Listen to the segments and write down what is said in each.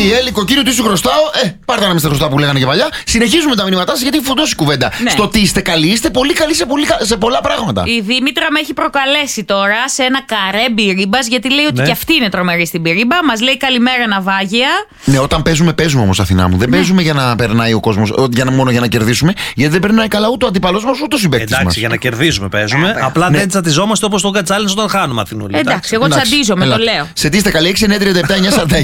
Έλλη, κοκκίνου, τι σου χρωστάω. Πάρτε να με στα χρωστά που λέγανε και παλιά. Συνεχίζουμε τα μηνύματά σας γιατί φουντώσει η κουβέντα. Ναι. Στο ότι είστε καλοί, είστε πολύ καλοί σε πολλά πράγματα. Η Δήμητρα με έχει προκαλέσει τώρα σε ένα καρέ μπυρίμπας, γιατί λέει ότι και αυτή είναι τρομερή στην μπυρίμπα. Μας λέει καλημέρα ναυάγια. Ναι, όταν παίζουμε όμως, Αθηνά μου. Δεν παίζουμε για να περνάει ο κόσμος, μόνο για να κερδίσουμε. Γιατί δεν περνάει καλά ούτε ο αντιπαλός μας ούτε ο συμπαίκτης μας. Εντάξει, για να κερδίσουμε παίζουμε. Απλά δεν τσατιζόμαστε όπως το κατσάλινο όταν χάνουμε, Αθηνούλη. Εντάξει, εγώ τσαντίζομαι, το λέω. Σε τι είστε καλοί, 6, 9, 37,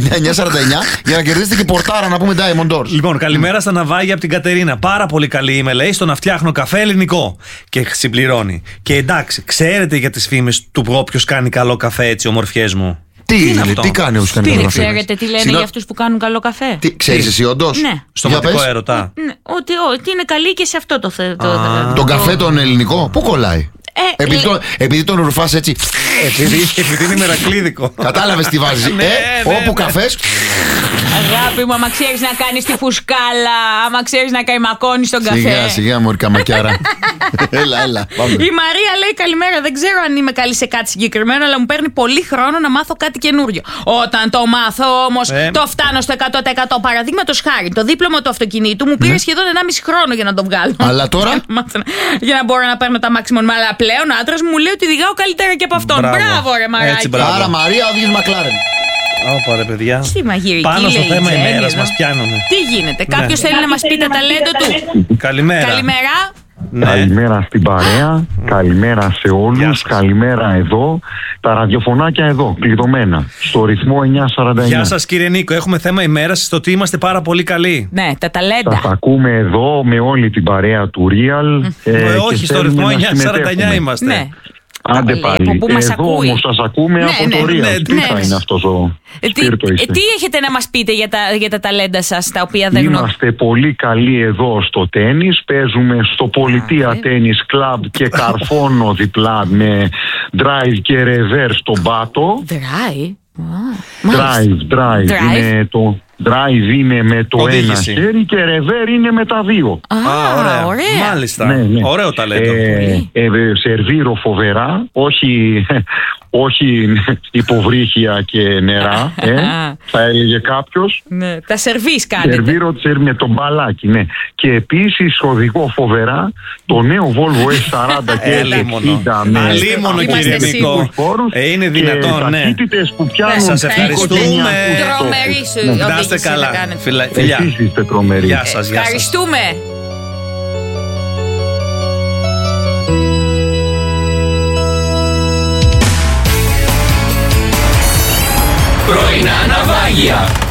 949 για να κερδίσετε και πορτάρα να πούμε Diamond Doors. Λοιπόν, καλημέρα στα ναυάγια από την Κατερίνα. Πάρα πολύ καλή είμαι, λέει, στο να φτιάχνω καφέ ελληνικό. Και συμπληρώνει. Και εντάξει, ξέρετε για τις φήμες του όποιος κάνει καλό καφέ, έτσι, ομορφιές μου. Τι κάνει όποιος κάνει καλό καφέ? Ξέρετε τι λένε για αυτούς που κάνουν καλό καφέ? Ξέρεις εσύ όντως? Ναι. Στο ματικό έρωτα. Ότι είναι καλή και σε αυτό το θέμα. Τον καφέ τον ελληνικό, πού κολλάει? Επειδή τον ρουφάς έτσι. Επειδή είναι μερακλίδικο. Κατάλαβες τι βάζεις? Όπου καφές. Αγάπη μου, άμα ξέρεις να κάνεις τη φουσκάλα, άμα ξέρεις να καημακώνεις τον καφέ. Σιγά μωρή καμακιάρα. Έλα, πάμε. Η Μαρία λέει καλημέρα. Δεν ξέρω αν είμαι καλή σε κάτι συγκεκριμένο, αλλά μου παίρνει πολύ χρόνο να μάθω κάτι καινούριο. Όταν το μάθω όμως, το φτάνω στο 100%. Παραδείγματος χάρη, το δίπλωμα του αυτοκινήτου μου πήρε σχεδόν 1,5 χρόνο για να το βγάλω. Αλλά τώρα. Για να μπορώ να παίρνω τα maximum. Αλλά πλέον ο άντρας μου λέει ότι οδηγάω καλύτερα και από αυτόν. Μπράβο, ρε Μαράκι. Άρα Μαρία, οδηγείς Μακλάρεν. Ωπα ρε παιδιά. Στη μαγειρική. Πάνω στο θέμα ημέρας μας πιάνουμε. Τι γίνεται, κάποιος θέλει να μας πει τα ταλέντα του? Καλημέρα. Ναι. Καλημέρα στην παρέα, καλημέρα σε όλους, καλημέρα εδώ. Τα ραδιοφωνάκια εδώ, κλειδωμένα, στο ρυθμό 949. Γεια σας κύριε Νίκο, έχουμε θέμα ημέρας στο ότι είμαστε πάρα πολύ καλοί. Ναι, τα ταλέντα. Σας ακούμε εδώ με όλη την παρέα του Real. Όχι, στο ρυθμό 949 είμαστε. Ναι. Άντε πάλι, εδώ όμως σας ακούμε από το Real. Τι θα είναι αυτός ο σπίρτο είστε? Τι έχετε να μας πείτε για τα ταλέντα σας, τα οποία δεν γνωρίζετε? Είμαστε πολύ καλοί εδώ στο τένις. Παίζουμε στο Πολιτεία Τένις Κλαμπ και καρφώνω διπλά με drive και reverse στον πάτο. Drive είναι το... Drive είναι με το ένα χέρι και ρεβέρ είναι με τα δύο. Ωραία. Μάλιστα. Ναι. Ωραίο ταλέντο. Σερβίρω φοβερά. Όχι υποβρύχια και νερά. Θα έλεγε κάποιος. Ναι. Τα σερβίς κάνετε. Σερβίρω με το μπαλάκι. Ναι. Και επίσης οδηγώ φοβερά το νέο Volvo S40 και S60 με αλίμονο κύριε Νίκο. Είναι δυνατόν, ναι. Ταχύτητες που πιάνουν. Σας ευχαριστούμε. Τρομερή σου. Να είστε καλά. Φιλιά. Εσείς είστε τρομεροί. Γεια σας. Ευχαριστούμε. Πρωινά ναυάγια.